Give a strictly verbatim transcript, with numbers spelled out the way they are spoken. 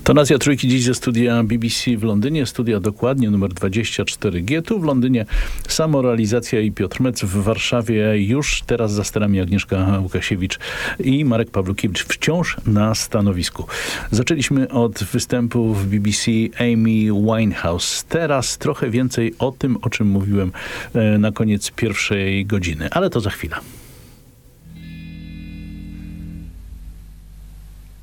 Tonacja Trójki dziś ze studia B B C w Londynie, studia dokładnie numer dwadzieścia cztery G. Tu w Londynie samorealizacja i Piotr Mec, w Warszawie już teraz za sterami Agnieszka Łukasiewicz i Marek Pawlukiewicz wciąż na stanowisku. Zaczęliśmy od występu w B B C Amy Winehouse. Teraz trochę więcej o tym, o czym mówiłem na koniec pierwszej godziny, ale to za chwilę.